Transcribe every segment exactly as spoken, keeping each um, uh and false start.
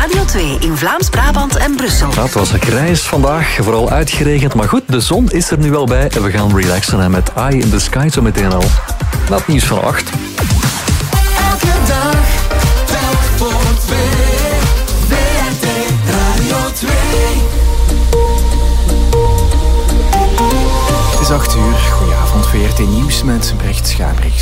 Radio twee in Vlaams-Brabant en Brussel. Ja, het was grijs vandaag, vooral uitgeregend. Maar goed, de zon is er nu wel bij en we gaan relaxen hè, met Eye in the Sky zo meteen al. Na het nieuws van acht. Elke dag, telk voor twee. V R T Radio twee. Het is acht uur. Goedenavond, V R T Nieuws met Brecht Schabriks.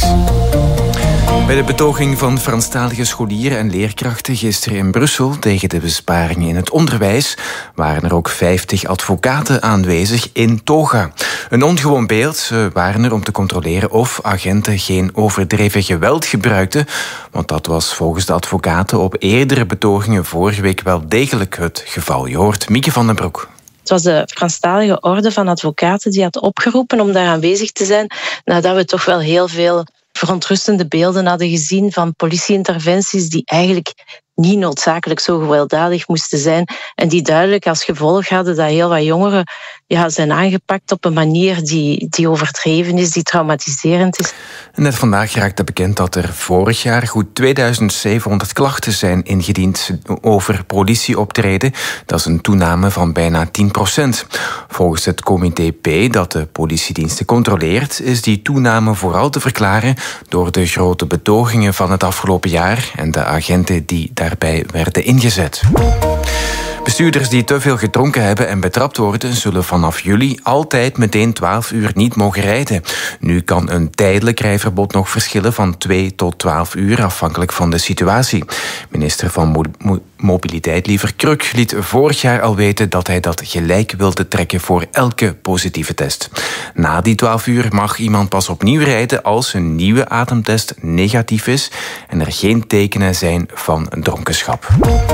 Bij de betoging van Franstalige scholieren en leerkrachten gisteren in Brussel tegen de besparingen in het onderwijs waren er ook vijftig advocaten aanwezig in toga. Een ongewoon beeld. Ze waren er om te controleren of agenten geen overdreven geweld gebruikten, want dat was volgens de advocaten op eerdere betogingen vorige week wel degelijk het geval. Je hoort Mieke van den Broek. Het was de Franstalige orde van advocaten die had opgeroepen om daar aanwezig te zijn, nadat we toch wel heel veel verontrustende beelden hadden gezien van politieinterventies die eigenlijk niet noodzakelijk zo gewelddadig moesten zijn en die duidelijk als gevolg hadden dat heel wat jongeren ja, zijn aangepakt op een manier die, die overdreven is, die traumatiserend is. Net vandaag raakte bekend dat er vorig jaar goed tweeduizend zevenhonderd klachten zijn ingediend over politieoptreden. Dat is een toename van bijna tien procent. Volgens het comité P dat de politiediensten controleert, is die toename vooral te verklaren door de grote betogingen van het afgelopen jaar en de agenten die daarbij werden ingezet. Bestuurders die te veel gedronken hebben en betrapt worden, zullen vanaf juli altijd meteen twaalf uur niet mogen rijden. Nu kan een tijdelijk rijverbod nog verschillen van twee tot twaalf uur, afhankelijk van de situatie. Minister van Mo- Mo- Mobiliteit Liever Kruk liet vorig jaar al weten dat hij dat gelijk wilde trekken voor elke positieve test. Na die twaalf uur mag iemand pas opnieuw rijden als een nieuwe ademtest negatief is en er geen tekenen zijn van dronkenschap.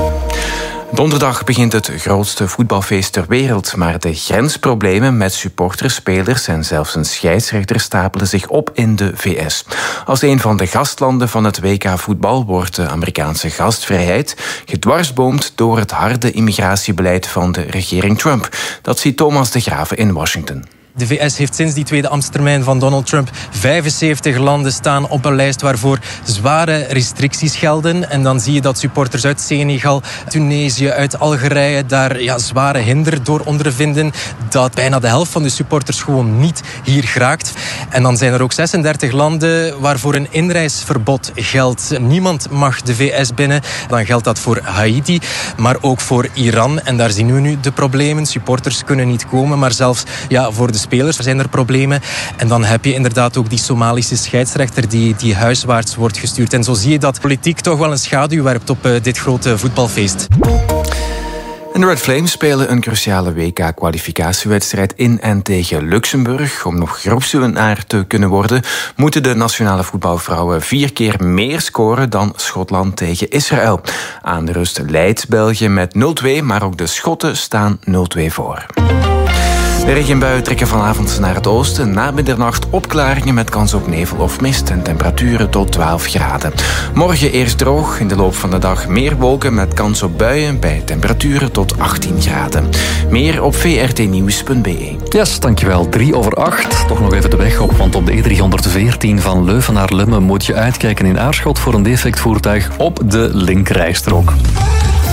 Donderdag begint het grootste voetbalfeest ter wereld, maar de grensproblemen met supporters, spelers en zelfs een scheidsrechter stapelen zich op in de V S. Als een van de gastlanden van het W K voetbal wordt de Amerikaanse gastvrijheid gedwarsboomd door het harde immigratiebeleid van de regering Trump. Dat ziet Thomas de Graven in Washington. De V S heeft sinds die tweede ambtstermijn van Donald Trump vijfenzeventig landen staan op een lijst waarvoor zware restricties gelden. En dan zie je dat supporters uit Senegal, Tunesië, uit Algerije daar ja, zware hinder door ondervinden. Dat bijna de helft van de supporters gewoon niet hier geraakt. En dan zijn er ook zesendertig landen waarvoor een inreisverbod geldt. Niemand mag de V S binnen. Dan geldt dat voor Haiti, maar ook voor Iran. En daar zien we nu de problemen. Supporters kunnen niet komen, maar zelfs ja, voor de spelers zijn er problemen. En dan heb je inderdaad ook die Somalische scheidsrechter die, die huiswaarts wordt gestuurd. En zo zie je dat politiek toch wel een schaduw werpt op uh, dit grote voetbalfeest. En de Red Flames spelen een cruciale W K-kwalificatiewedstrijd in en tegen Luxemburg. Om nog groepswinnaar te kunnen worden, moeten de nationale voetbalvrouwen vier keer meer scoren dan Schotland tegen Israël. Aan de rust leidt België met nul twee, maar ook de Schotten staan nul twee voor. De regenbuien trekken vanavond naar het oosten. Na middernacht opklaringen met kans op nevel of mist en temperaturen tot twaalf graden. Morgen eerst droog, in de loop van de dag meer wolken met kans op buien bij temperaturen tot achttien graden. Meer op v r t nieuws punt b e. Yes, dankjewel. Drie over acht. Toch nog even de weg op, want op de E driehonderdveertien van Leuven naar Lummen moet je uitkijken in Aarschot voor een defect voertuig op de linkerrijstrook.